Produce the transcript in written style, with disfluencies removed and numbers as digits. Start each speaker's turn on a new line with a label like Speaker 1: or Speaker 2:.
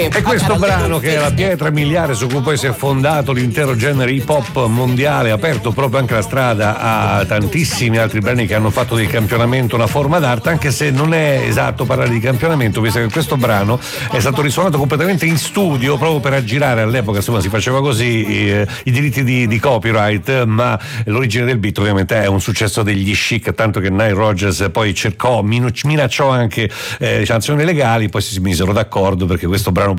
Speaker 1: E questo brano, che è la pietra miliare su cui poi si è fondato l'intero genere hip hop mondiale, ha aperto proprio anche la strada a tantissimi altri brani che hanno fatto del campionamento una forma d'arte, anche se non è esatto parlare di campionamento, visto che questo brano è stato risuonato completamente in studio proprio per aggirare, all'epoca insomma si faceva così, i diritti di copyright, ma l'origine del beat ovviamente è un successo degli Chic, tanto che Nile Rodgers poi cercò, minacciò anche sanzioni legali, poi si misero d'accordo perché questo brano